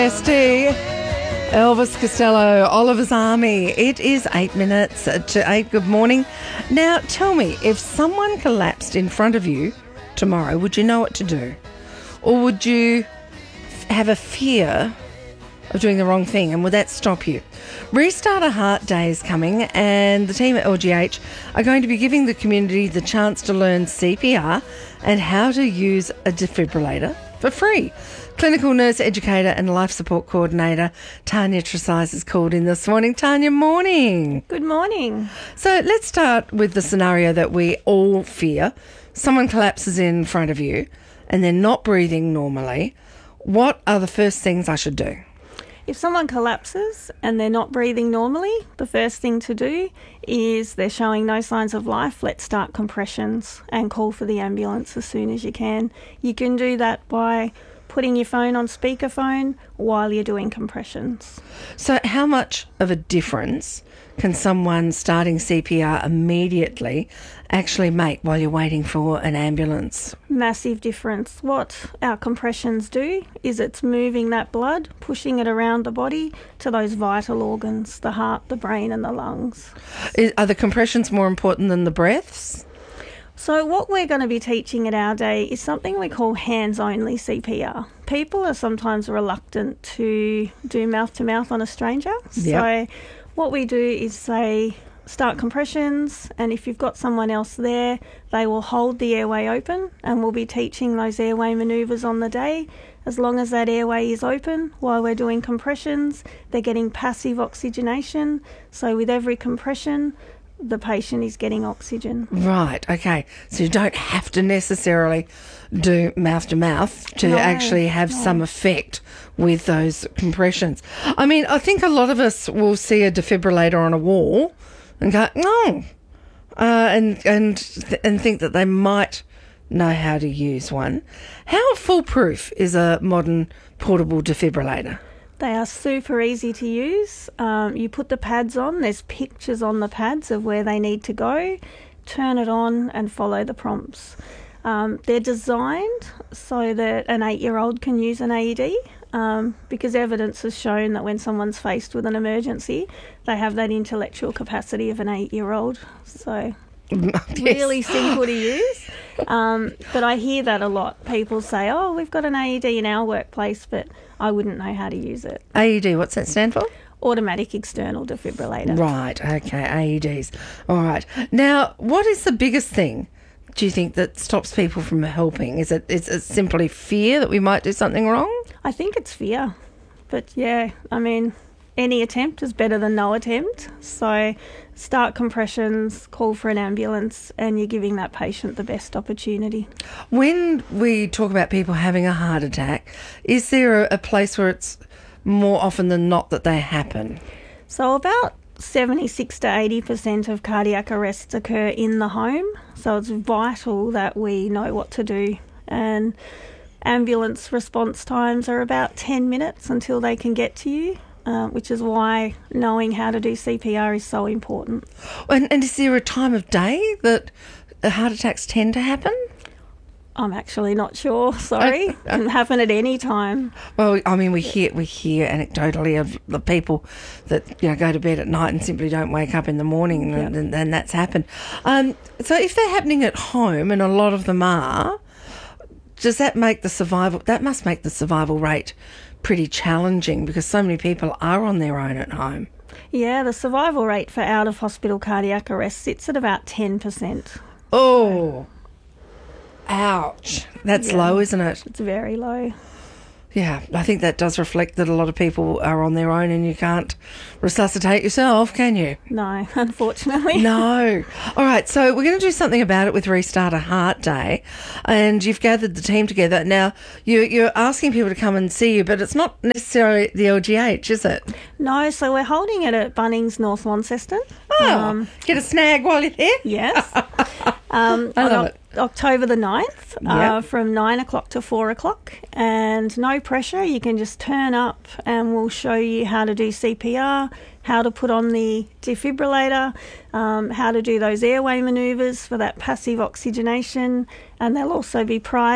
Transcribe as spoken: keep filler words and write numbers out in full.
S T, Elvis Costello, Oliver's Army. It is eight minutes to eight. Good morning. Now, tell me, if someone collapsed in front of you tomorrow, would you know what to do? Or would you f- have a fear of doing the wrong thing, and would that stop you? Restart a Heart Day is coming, and the team at L G H are going to be giving the community the chance to learn C P R and how to use a defibrillator for free. Clinical nurse educator and life support coordinator Tanya Tresize is called in this morning. Tanya, morning. Good morning. So let's start with the scenario that we all fear. Someone collapses in front of you and they're not breathing normally. What are the first things I should do? If someone collapses and they're not breathing normally, the first thing to do is they're showing no signs of life. Let's start compressions and call for the ambulance as soon as you can. You can do that by putting your phone on speakerphone while you're doing compressions. So how much of a difference can someone starting C P R immediately actually make while you're waiting for an ambulance? Massive difference. What our compressions do is it's moving that blood, pushing it around the body to those vital organs, the heart, the brain and the lungs. Is, are the compressions more important than the breaths? So what we're going to be teaching at our day is something we call hands-only C P R. People are sometimes reluctant to do mouth-to-mouth on a stranger. Yep. So what we do is say, start compressions, and if you've got someone else there, they will hold the airway open, and we'll be teaching those airway manoeuvres on the day. As long as that airway is open while we're doing compressions, they're getting passive oxygenation. So with every compression, the patient is getting oxygen. Right, okay. So you don't have to necessarily do mouth to mouth to No, actually have no. some effect with those compressions. I mean, I think a lot of us will see a defibrillator on a wall and go, no, uh, and and and think that they might know how to use one. How foolproof is a modern portable defibrillator? They are super easy to use. Um, you put the pads on, there's pictures on the pads of where they need to go, turn it on and follow the prompts. Um, they're designed so that an eight-year-old can use an A E D um, because evidence has shown that when someone's faced with an emergency, they have that intellectual capacity of an eight-year-old. So Yes. really simple to use. Um, but I hear that a lot. People say, oh, we've got an A E D in our workplace, but I wouldn't know how to use it. A E D, what's that stand for? Automatic external defibrillator. Right, okay, A E Ds. All right. Now, what is the biggest thing, do you think, that stops people from helping? Is it, is it simply fear that we might do something wrong? I think it's fear. But yeah, I mean, any attempt is better than no attempt. So start compressions, call for an ambulance, and you're giving that patient the best opportunity. When we talk about people having a heart attack, is there a, a place where it's more often than not that they happen? So about seventy-six to eighty percent of cardiac arrests occur in the home. So it's vital that we know what to do. And ambulance response times are about ten minutes until they can get to you. Uh, which is why knowing how to do C P R is so important. And, and is there a time of day that heart attacks tend to happen? I'm actually not sure, sorry. It can happen at any time. Well, I mean, we hear we hear anecdotally of the people that, you know, go to bed at night and simply don't wake up in the morning, Yep. and, and, and that's happened. Um, so if they're happening at home, and a lot of them are, does that make the survival, that must make the survival rate pretty challenging because so many people are on their own at home. Yeah, the survival rate for out-of-hospital cardiac arrest sits at about ten percent. Oh, ouch. That's Yeah. low, isn't it? It's very low. Yeah, I think that does reflect that a lot of people are on their own and you can't resuscitate yourself, can you? No, unfortunately. No. All right, so we're going to do something about it with Restart a Heart Day, and you've gathered the team together. Now, you, you're asking people to come and see you, but it's not necessarily at the L G H, is it? No, so we're holding it at Bunnings North Launceston. Oh, Um, get a snag while you're there? Yes. Um, I on love Oc- October the ninth, uh, Yep. from nine o'clock to four o'clock, and no pressure. You can just turn up and we'll show you how to do C P R, how to put on the defibrillator, um, how to do those airway manoeuvres for that passive oxygenation, and there'll also be prizes